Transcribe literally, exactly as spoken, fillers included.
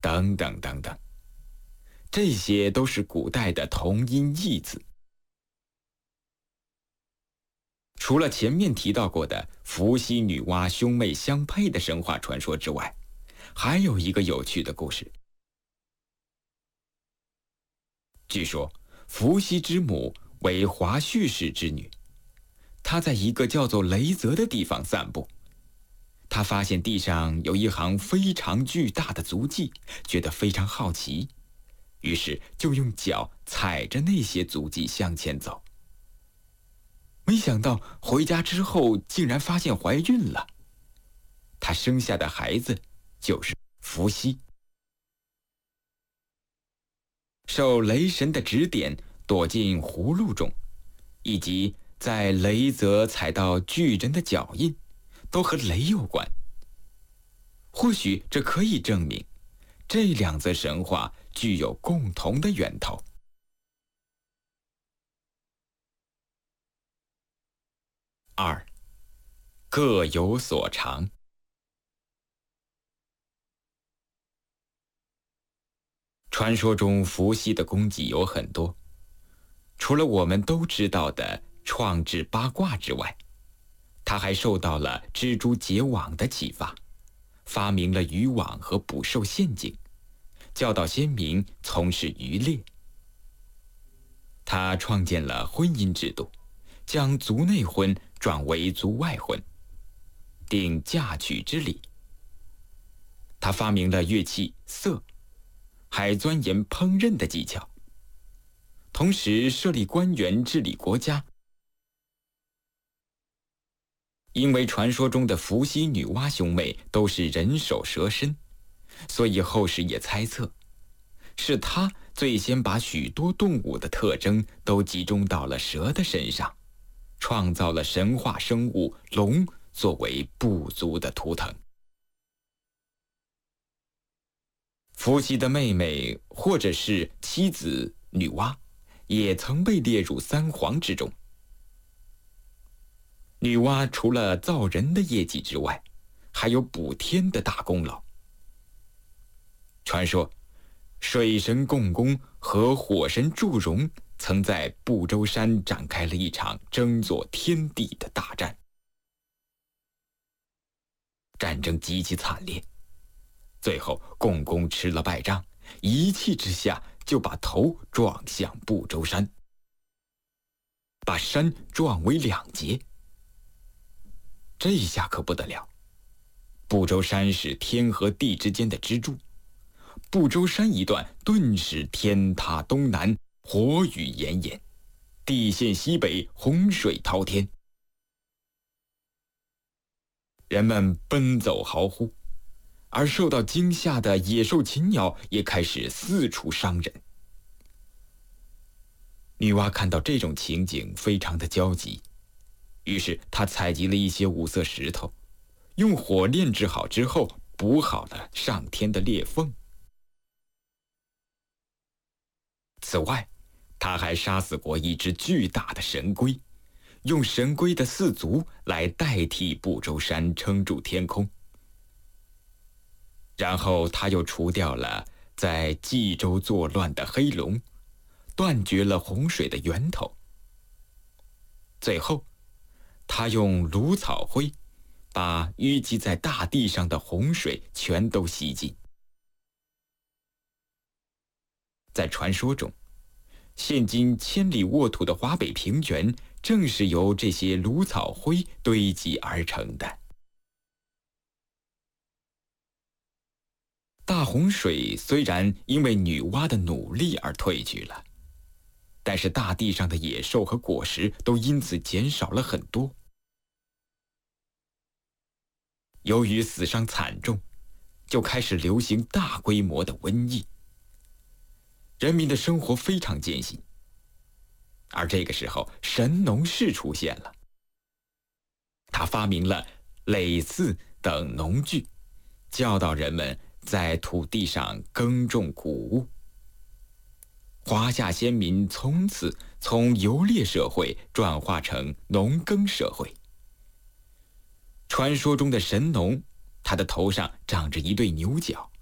等等等等，这些都是古代的同音异字。除了前面提到过的伏羲女娲兄妹相配的神话传说之外，还有一个有趣的故事。据说伏羲之母为华胥氏之女，她在一个叫做雷泽的地方散步，她发现地上有一行非常巨大的足迹，觉得非常好奇，于是就用脚踩着那些足迹向前走。没想到回家之后竟然发现怀孕了，她生下的孩子就是伏羲。受雷神的指点，躲进葫芦中，以及在雷泽踩到巨人的脚印，都和雷有关。或许这可以证明，这两则神话具有共同的源头。二，各有所长。传说中伏羲的功绩有很多，除了我们都知道的创制八卦之外，他还受到了蜘蛛结网的启发，发明了渔网和捕兽陷阱，教导先民从事渔猎。他创建了婚姻制度，将族内婚转为族外婚，定嫁娶之礼。他发明了乐器瑟，还钻研烹饪的技巧，同时设立官员治理国家。因为传说中的伏羲女娲兄妹都是人首蛇身，所以后世也猜测，是她最先把许多动物的特征都集中到了蛇的身上，创造了神话生物龙作为部族的图腾。伏羲的妹妹或者是妻子女娲，也曾被列入三皇之中。女娲除了造人的业绩之外，还有补天的大功劳。传说，水神共工和火神祝融曾在不周山展开了一场争夺天地的大战。战争极其惨烈，最后共工吃了败仗，一气之下就把头撞向不周山，把山撞为两截。这下可不得了，不周山是天和地之间的支柱，不周山一段顿时天塌东南，火雨炎炎，地陷西北，洪水滔天。人们奔走嚎呼，而受到惊吓的野兽禽鸟也开始四处伤人。女娲看到这种情景，非常的焦急，于是她采集了一些五色石头，用火炼制好之后，补好了上天的裂缝。此外，她还杀死过一只巨大的神龟，用神龟的四足来代替不周山撑住天空。然后他又除掉了在冀州作乱的黑龙，断绝了洪水的源头。最后，他用芦草灰把淤积在大地上的洪水全都吸尽。在传说中，现今千里沃土的华北平原正是由这些芦草灰堆积而成的。大洪水虽然因为女娲的努力而退去了，但是大地上的野兽和果实都因此减少了很多。由于死伤惨重，就开始流行大规模的瘟疫，人民的生活非常艰辛。而这个时候，神农氏出现了，他发明了耒耜等农具，教导人们在土地上耕种谷物。华夏先民从此从游猎社会转化成农耕社会。传说中的神农，他的头上长着一对牛角，